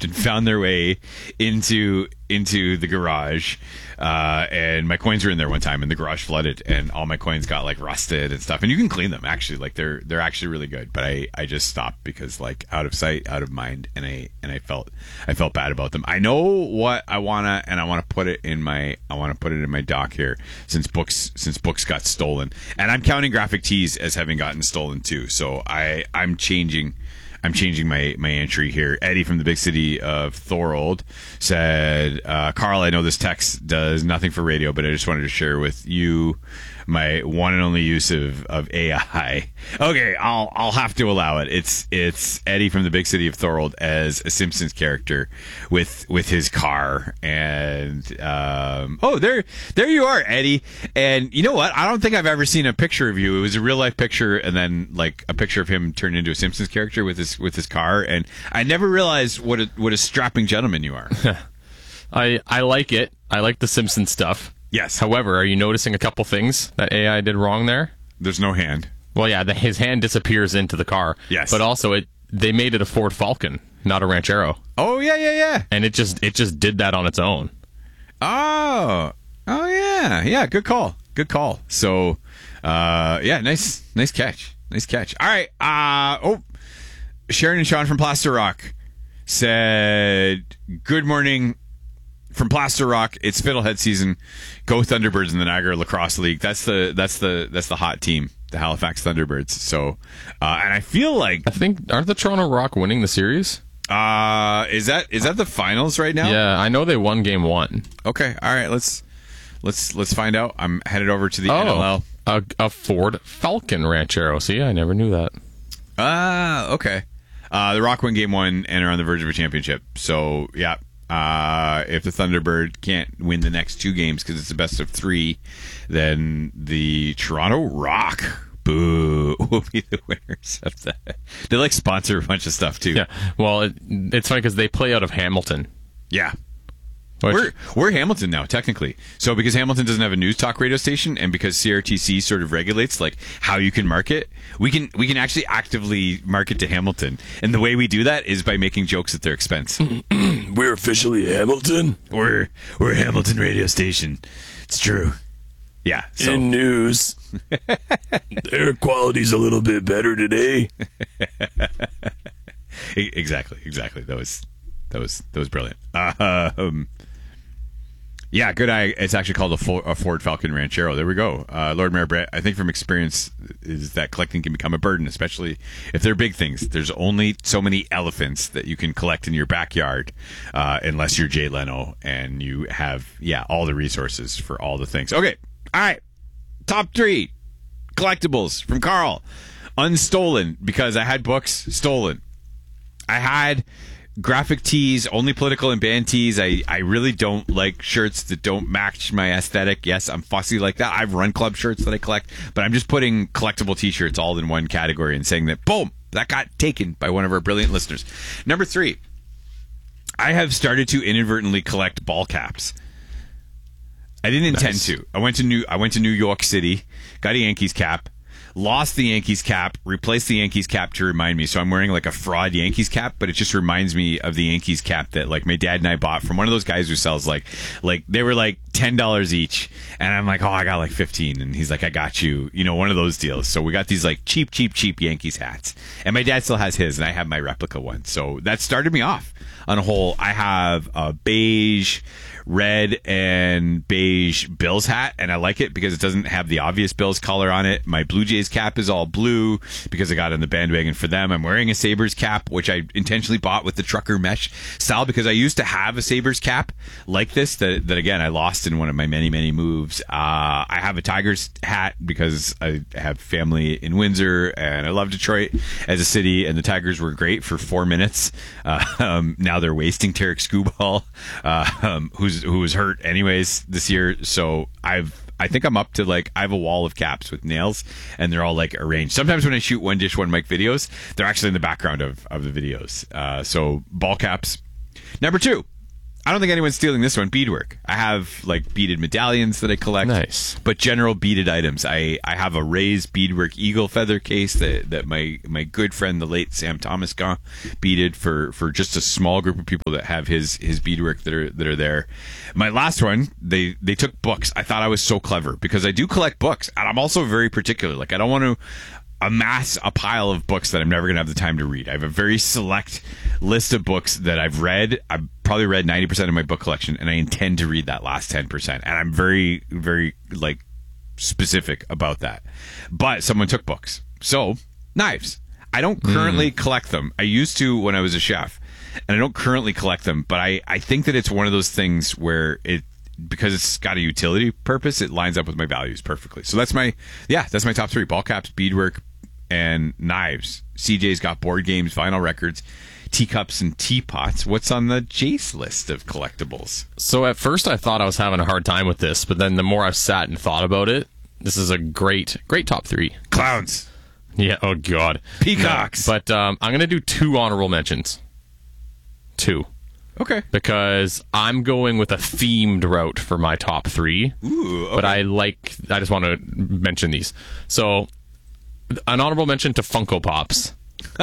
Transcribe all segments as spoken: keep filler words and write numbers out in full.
left and found their way into into the garage. Uh, and my coins were in there one time, and the garage flooded, and all my coins got like rusted and stuff. And you can clean them actually, like they're they're actually really good. But I, I just stopped because like out of sight, out of mind, and I and I felt I felt bad about them. I know what I wanna, and I want to put it in my I want to put it in my doc here since books since books got stolen, and I'm counting graphic tees as having gotten stolen too. So I I'm changing. I'm changing my, my entry here. Eddie from the big city of Thorold said, uh, Carl, I know this text does nothing for radio, but I just wanted to share with you my one and only use of, of A I. Okay, I'll I'll have to allow it. It's it's Eddie from the big city of Thorold as a Simpsons character with with his car. And um, oh, there there you are, Eddie. And you know what? I don't think I've ever seen a picture of you. It was a real life picture, and then like a picture of him turned into a Simpsons character with his with his car. And I never realized what a, what a strapping gentleman you are. I I like it. I like the Simpsons stuff. Yes. However, are you noticing a couple things that A I did wrong there? There's no hand. Well, yeah, the, his hand disappears into the car. Yes. But also, it they made it a Ford Falcon, not a Ranchero. Oh, yeah, yeah, yeah. And it just it just did that on its own. Oh. Oh, yeah. Yeah, good call. Good call. So, uh, yeah, nice nice catch. Nice catch. All right. Uh, oh, Sharon and Sean from Plaster Rock said, good morning. From Plaster Rock, it's Fiddlehead season. Go Thunderbirds in the Niagara Lacrosse League. That's the that's the that's the hot team, the Halifax Thunderbirds. So, uh, and I feel like I think aren't the Toronto Rock winning the series? Uh is that is that the finals right now? Yeah, I know they won game one. Okay, all right. Let's let's let's find out. I'm headed over to the oh, N L L. A, a Ford Falcon Ranchero. See, I never knew that. Ah, uh, okay. Uh, the Rock win game one and are on the verge of a championship. So yeah. Uh, if the Thunderbird can't win the next two games because it's the best of three, then the Toronto Rock, boo, will be the winners of that. They like sponsor a bunch of stuff too. Yeah. Well, it, it's funny because they play out of Hamilton. Yeah. Which, we're we're Hamilton now, technically. So because Hamilton doesn't have a news talk radio station, and because C R T C sort of regulates like how you can market, we can we can actually actively market to Hamilton. And the way we do that is by making jokes at their expense. We're officially Hamilton. We're we're a Hamilton radio station. It's true. Yeah. So. In news, air quality's a little bit better today. exactly. Exactly. That was that was that was brilliant. Uh, um, Yeah, good eye. It's actually called a, Ford, a Ford Falcon Ranchero. There we go. Uh, Lord Mayor Brett, I think from experience is that collecting can become a burden, especially if they're big things. There's only so many elephants that you can collect in your backyard uh, unless you're Jay Leno and you have, yeah, all the resources for all the things. Okay. All right. Top three collectibles from Carl. Unstolen, because I had books stolen. I had graphic tees, only political and band tees. I, I really don't like shirts that don't match my aesthetic. Yes, I'm fussy like that. I have Run Club shirts that I collect, but I'm just putting collectible t-shirts all in one category and saying that, boom, that got taken by one of our brilliant listeners. Number three, I have started to inadvertently collect ball caps. I didn't intend Nice. to. I went to New I went to New York City, got a Yankees cap, lost the Yankees cap, replaced the Yankees cap to remind me. So I'm wearing like a fraud Yankees cap, but it just reminds me of the Yankees cap that like my dad and I bought from one of those guys who sells like, like they were like ten dollars each. And I'm like, oh, I got like fifteen. And he's like, I got you, you know, one of those deals. So we got these like cheap, cheap, cheap Yankees hats. And my dad still has his and I have my replica one. So that started me off on a whole. I have a beige, red and beige Bills hat, and I like it because it doesn't have the obvious Bills color on it. My Blue Jays cap is all blue because I got on the bandwagon for them. I'm wearing a Sabres cap, which I intentionally bought with the trucker mesh style because I used to have a Sabres cap like this that, that again, I lost in one of my many, many moves. Uh, I have a Tigers hat because I have family in Windsor and I love Detroit as a city, and the Tigers were great for four minutes. Uh, um, now they're wasting Tarek Skubal, uh, um, who's who was hurt anyways this year. So I've I think I'm up to like I have a wall of caps with nails and they're all like arranged. Sometimes when I shoot one dish one mic videos, they're actually in the background of, of the videos. Uh, so ball caps. Number two, I don't think anyone's stealing this one. Beadwork. I have like beaded medallions that I collect. Nice. But general beaded items. I, I have a raised beadwork eagle feather case that, that my, my good friend, the late Sam Thomas, got beaded for, for just a small group of people that have his, his beadwork that are that are there. My last one, they, they took books. I thought I was so clever because I do collect books, and I'm also very particular. Like, I don't want to amass a pile of books that I'm never going to have the time to read. I have a very select list of books that I've read. I've probably read ninety percent of my book collection, and I intend to read that last ten percent. And I'm very, very, like, specific about that. But someone took books. So, knives. I don't currently mm. collect them. I used to when I was a chef, and I don't currently collect them, but I, I think that it's one of those things where it, because it's got a utility purpose, it lines up with my values perfectly. So that's my, yeah, that's my top three: ball caps, beadwork, and knives. C J's got board games, vinyl records, teacups, and teapots. What's on the Jace list of collectibles? So at first I thought I was having a hard time with this, but then the more I've sat and thought about it, this is a great, great top three. Clowns. Yeah, oh God. Peacocks. No, but um, I'm going to do two honorable mentions. Two. Okay. Because I'm going with a themed route for my top three. Ooh, okay. But I like, I just want to mention these. So, an honorable mention to Funko Pops.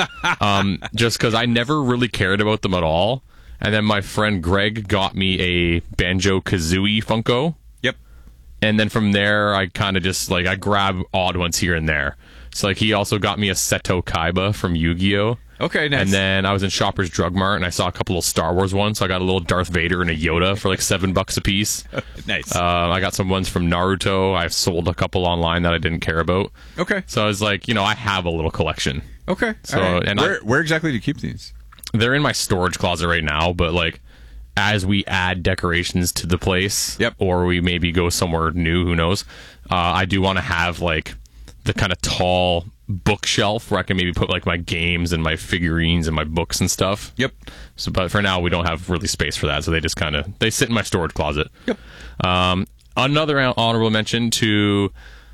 um, just because I never really cared about them at all. And then my friend Greg got me a Banjo-Kazooie Funko. Yep. And then from there, I kind of just, like, I grab odd ones here and there. So, like, he also got me a Seto Kaiba from Yu-Gi-Oh! Okay, nice. And then I was in Shoppers Drug Mart, and I saw a couple of Star Wars ones. So I got a little Darth Vader and a Yoda for like seven bucks a piece. Nice. Uh, I got some ones from Naruto. I've sold a couple online that I didn't care about. Okay. So I was like, you know, I have a little collection. Okay. So right. and where, I, where exactly do you keep these? They're in my storage closet right now, but like as we add decorations to the place, yep. or we maybe go somewhere new, who knows? Uh, I do want to have like the kind of tall bookshelf where I can maybe put like my games and my figurines and my books and stuff. Yep. So, but for now we don't have really space for that, so they just kind of they sit in my storage closet. Yep. Um, another honorable mention to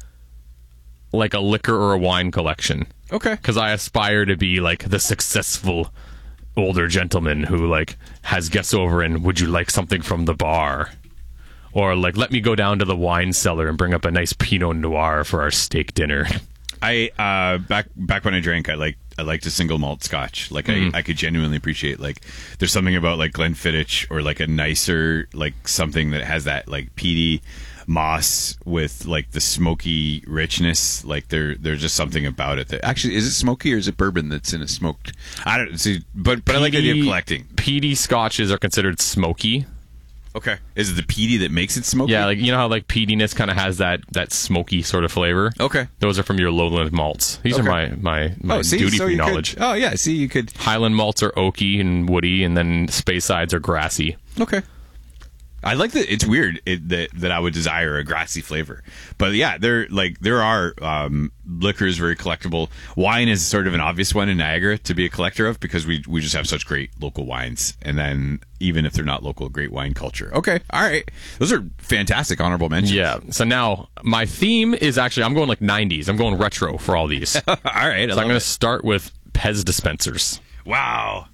like a liquor or a wine collection. Okay. Because I aspire to be like the successful older gentleman who like has guests over and would you like something from the bar? Or like let me go down to the wine cellar and bring up a nice Pinot Noir for our steak dinner. I uh back back when I drank, I like I liked a single malt Scotch. Like mm. I I could genuinely appreciate like there's something about like Glenfiddich or like a nicer like something that has that like peaty moss with like the smoky richness. Like there there's just something about it that actually is it smoky or is it bourbon that's in a smoked? I don't see, but but I like the idea of collecting. Peaty Scotches are considered smoky. Okay. Is it the peaty that makes it smoky? Yeah, like you know how like peatiness kind of has that that smoky sort of flavor. Okay. Those are from your lowland malts. These okay. are my my, my oh, see, duty so free you knowledge. Could, oh yeah, see you could Highland malts are oaky and woody, and then Speysides are grassy. Okay. I like that. It's weird it, that that I would desire a grassy flavor, but yeah, there like there are um, liquors very collectible. Wine is sort of an obvious one in Niagara to be a collector of because we we just have such great local wines, and then even if they're not local, great wine culture. Okay, all right, those are fantastic honorable mentions. Yeah. So now my theme is actually I'm going like nineties. I'm going retro for all these. all right, so I'm going to start with Pez dispensers. Wow.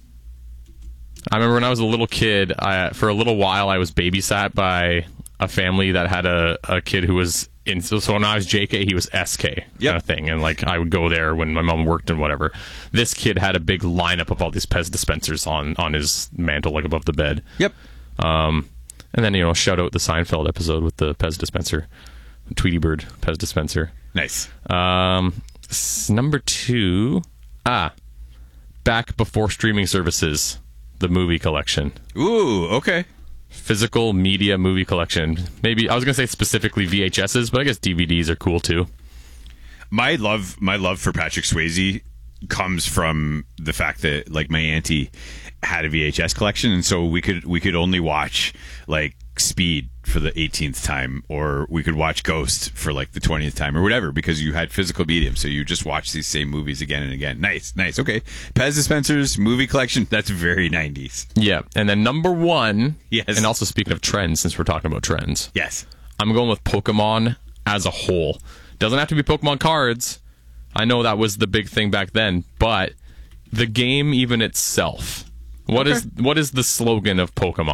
I remember when I was a little kid, I, for a little while, I was babysat by a family that had a, a kid who was in. So, so when I was J K, he was S K yep. kind of thing, and like I would go there when my mom worked and whatever. This kid had a big lineup of all these Pez dispensers on on his mantle, like above the bed. Yep. Um, and then you know, shout out the Seinfeld episode with the Pez dispenser, Tweety Bird Pez dispenser. Nice. Um, number two, ah, back before streaming services. The movie collection. Ooh, okay. Physical media movie collection. Maybe I was gonna say specifically V H S's, but I guess D V Ds are cool too. My love, my love for Patrick Swayze comes from the fact that like my auntie had a V H S collection, and so we could we could only watch like Speed for the eighteenth time, or we could watch Ghost for like the twentieth time or whatever, because you had physical medium, so you just watch these same movies again and again. Nice, nice. Okay. Pez dispensers, movie collection, that's very nineties. Yeah. And then number one, yes. And also speaking of trends, since we're talking about trends, yes, I'm going with Pokemon as a whole. Doesn't have to be Pokemon cards. I know that was the big thing back then, but the game even itself. What okay. is what is the slogan of Pokemon?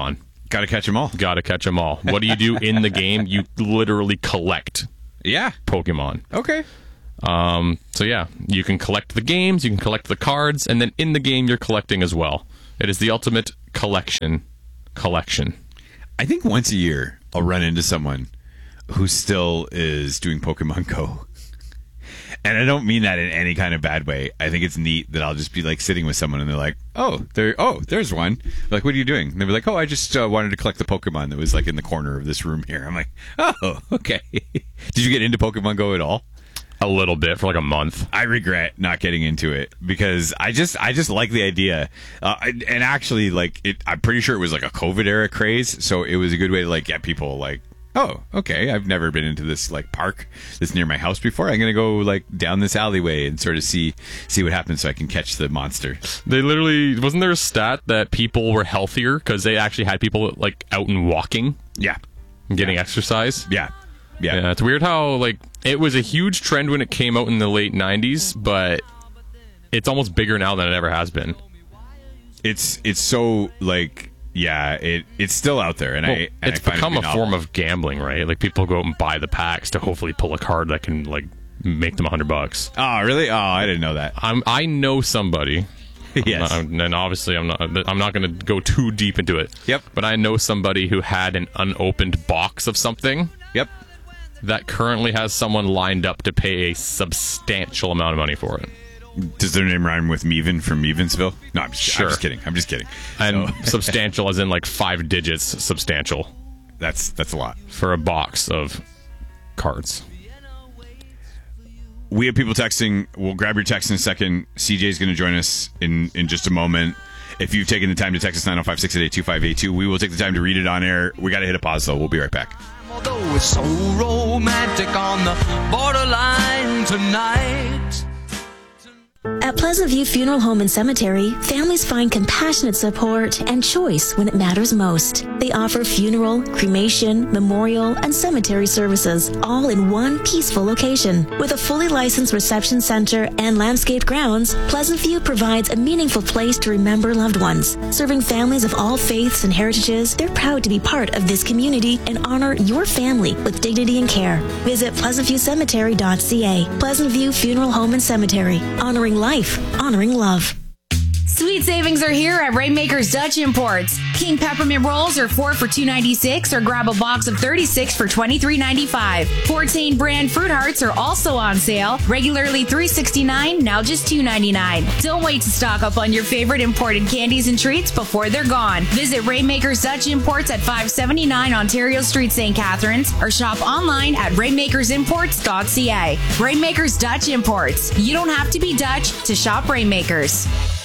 Got to catch them all. Got to catch them all. What do you do in the game? You literally collect Yeah. Pokemon. Okay. Um, so yeah, you can collect the games, you can collect the cards, and then in the game you're collecting as well. It is the ultimate collection collection. I think once a year I'll run into someone who still is doing Pokemon Go. And I don't mean that in any kind of bad way. I think it's neat that I'll just be like sitting with someone and they're like, "Oh, there, oh, there's one." Like, "What are you doing?" And they'll be like, "Oh, I just uh, wanted to collect the Pokemon that was like in the corner of this room here." I'm like, "Oh, okay." Did you get into Pokemon Go at all? A little bit for like a month. I regret not getting into it because I just I just like the idea, uh, and actually like it. I'm pretty sure it was like a COVID era craze, so it was a good way to like get people like, oh, okay, I've never been into this like park that's near my house before. I'm gonna go like down this alleyway and sort of see see what happens so I can catch the monster. They literally, wasn't there a stat that people were healthier because they actually had people like out and walking, Yeah, and getting yeah. exercise? Yeah. Yeah. Yeah, it's weird how like it was a huge trend when it came out in the late nineties, but it's almost bigger now than it ever has been. It's it's so like yeah, it it's still out there, and Well, I and it's I find become it a novel. form of gambling, right? Like people go out and buy the packs to hopefully pull a card that can like make them a hundred bucks. Oh, really? Oh, I didn't know that. I'm I know somebody. Yes. I'm not- and obviously, I'm not. I'm not going to go too deep into it. Yep. But I know somebody who had an unopened box of something Yep. that currently has someone lined up to pay a substantial amount of money for it. Does their name rhyme with Meven from Mevensville? No, I'm just, Sure. I'm just kidding. I'm just kidding. And So, substantial as in like five digits substantial that's that's a lot. for a box of cards. We have people texting. We'll grab your text in a second. C J's going to join us in, in just a moment. If you've taken the time to text us nine oh five, six eight eight, two five eight two, we will take the time to read it on air. We got to hit a pause, though. We'll be right back. Although it's so romantic on the borderline tonight. At Pleasant View Funeral Home and Cemetery, families find compassionate support and choice when it matters most. They offer funeral, cremation, memorial, and cemetery services, all in one peaceful location. With a fully licensed reception center and landscaped grounds, Pleasant View provides a meaningful place to remember loved ones. Serving families of all faiths and heritages, they're proud to be part of this community and honor your family with dignity and care. Visit pleasant view cemetery dot c a. Pleasant View Funeral Home and Cemetery. Honoring life, honoring love. Sweet savings are here at Rainmaker's Dutch Imports. King peppermint rolls are four for two ninety-six, or grab a box of thirty-six for twenty-three ninety-five. Fortain brand fruit hearts are also on sale, regularly three sixty-nine, now just two ninety-nine. Don't wait to stock up on your favorite imported candies and treats before they're gone. Visit Rainmaker's Dutch Imports at five seventy-nine Ontario Street, Saint Catharines, or shop online at rainmakers imports dot c a. Rainmaker's Dutch Imports. You don't have to be Dutch to shop Rainmakers.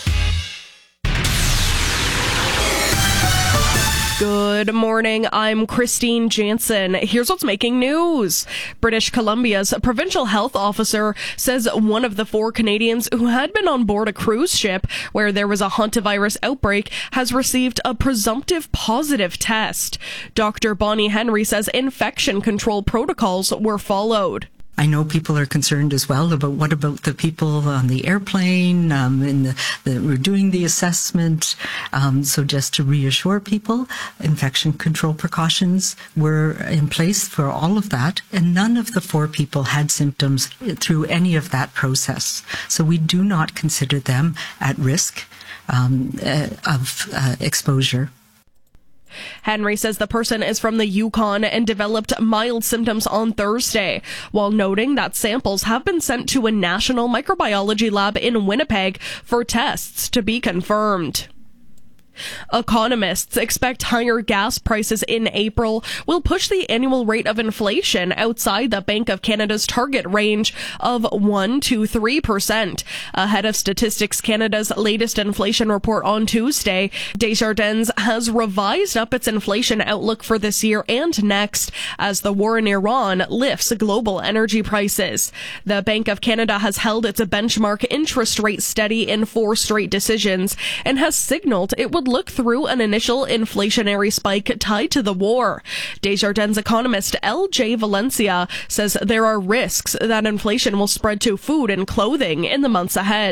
Good morning, I'm Christine Jansen. Here's what's making news. British Columbia's provincial health officer says one of the four Canadians who had been on board a cruise ship where there was a hantavirus outbreak has received a presumptive positive test. Doctor Bonnie Henry says infection control protocols were followed. I know people are concerned as well about what about the people on the airplane um, and the, the, we're doing the assessment. Um, so just to reassure people, infection control precautions were in place for all of that, and none of the four people had symptoms through any of that process. So we do not consider them at risk um, uh, of uh, exposure. Henry says the person is from the Yukon and developed mild symptoms on Thursday, while noting that samples have been sent to a national microbiology lab in Winnipeg for tests to be confirmed. Economists expect higher gas prices in April will push the annual rate of inflation outside the Bank of Canada's target range of one to three percent. Ahead of Statistics Canada's latest inflation report on Tuesday, Desjardins has revised up its inflation outlook for this year and next as the war in Iran lifts global energy prices. The Bank of Canada has held its benchmark interest rate steady in four straight decisions and has signaled it would look through an initial inflationary spike tied to the war. Desjardins economist L J Valencia says there are risks that inflation will spread to food and clothing in the months ahead.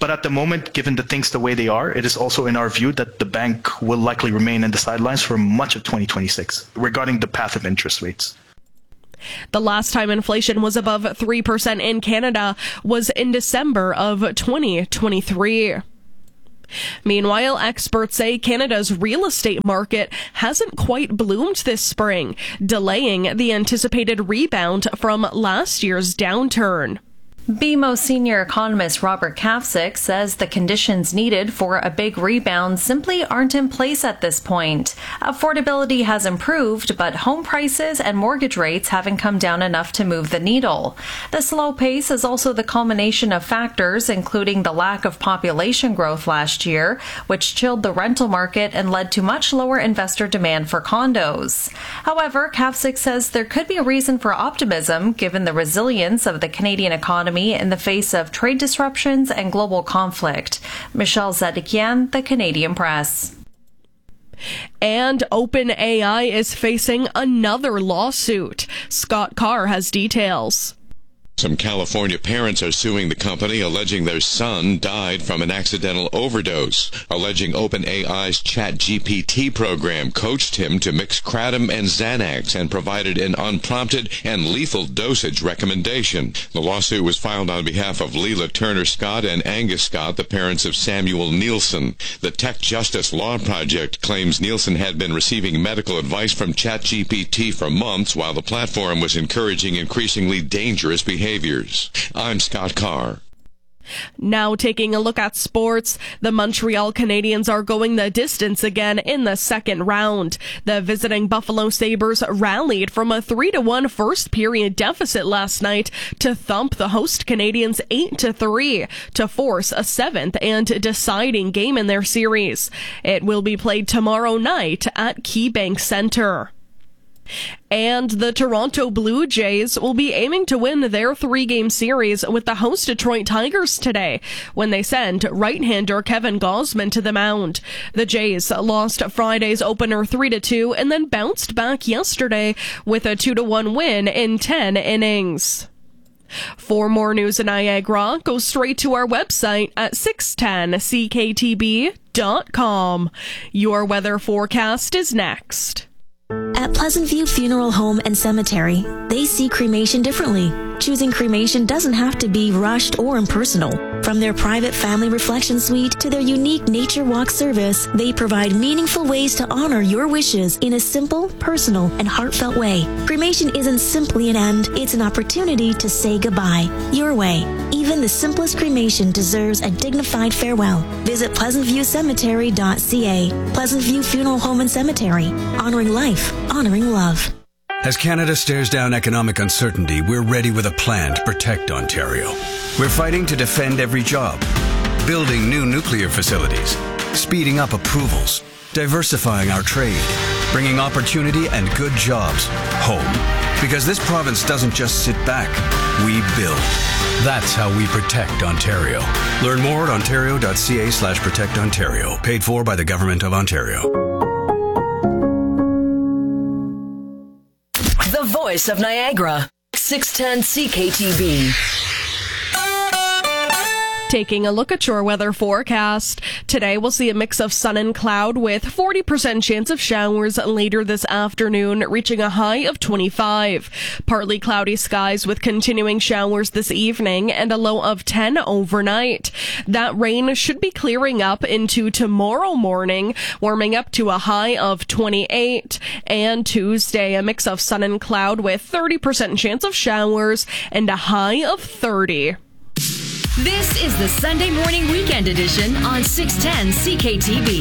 But at the moment, given the things the way they are, it is also in our view that the bank will likely remain in the sidelines for much of twenty twenty-six regarding the path of interest rates. The last time inflation was above three percent in Canada was in December of twenty twenty-three. Meanwhile, experts say Canada's real estate market hasn't quite bloomed this spring, delaying the anticipated rebound from last year's downturn. B M O senior economist Robert Kafsick says the conditions needed for a big rebound simply aren't in place at this point. Affordability has improved, but home prices and mortgage rates haven't come down enough to move the needle. The slow pace is also the culmination of factors, including the lack of population growth last year, which chilled the rental market and led to much lower investor demand for condos. However, Kafsick says there could be a reason for optimism given the resilience of the Canadian economy in the face of trade disruptions and global conflict. Michelle Zedekian, The Canadian Press. And OpenAI is facing another lawsuit. Scott Carr has details. Some California parents are suing the company, alleging their son died from an accidental overdose, alleging OpenAI's ChatGPT program coached him to mix kratom and Xanax and provided an unprompted and lethal dosage recommendation. The lawsuit was filed on behalf of Leela Turner Scott and Angus Scott, the parents of Samuel Nielsen. The Tech Justice Law Project claims Nielsen had been receiving medical advice from ChatGPT for months while the platform was encouraging increasingly dangerous behavior. I'm Scott Carr. Now taking a look at sports, the Montreal Canadiens are going the distance again in the second round. The visiting Buffalo Sabres rallied from a three to one first period deficit last night to thump the host Canadiens eight to three to force a seventh and deciding game in their series. It will be played tomorrow night at KeyBank Center. And the Toronto Blue Jays will be aiming to win their three-game series with the host Detroit Tigers today when they send right-hander Kevin Gausman to the mound. The Jays lost Friday's opener three to two and then bounced back yesterday with a two to one win in ten innings. For more news in Niagara, go straight to our website at six ten C K T B dot com. Your weather forecast is next. At Pleasant View Funeral Home and Cemetery, they see cremation differently. Choosing cremation doesn't have to be rushed or impersonal. From their private family reflection suite to their unique nature walk service, they provide meaningful ways to honor your wishes in a simple, personal, and heartfelt way. Cremation isn't simply an end, it's an opportunity to say goodbye. Your way. Even the simplest cremation deserves a dignified farewell. Visit pleasant view cemetery dot c a. Pleasant View Funeral Home and Cemetery. Honoring life, honoring love. As Canada stares down economic uncertainty, we're ready with a plan to protect Ontario. We're fighting to defend every job, building new nuclear facilities, speeding up approvals, diversifying our trade, bringing opportunity and good jobs home. Because this province doesn't just sit back, we build. That's how we protect Ontario. Learn more at ontario dot c a slash protect Ontario. Paid for by the Government of Ontario. The voice of Niagara, six ten C K T B. Taking a look at your weather forecast. Today we'll see a mix of sun and cloud with forty percent chance of showers later this afternoon, reaching a high of twenty-five. Partly cloudy skies with continuing showers this evening and a low of ten overnight. That rain should be clearing up into tomorrow morning, warming up to a high of twenty-eight. And Tuesday, a mix of sun and cloud with thirty percent chance of showers and a high of thirty. This is the Sunday Morning Weekend Edition on six ten C K T B.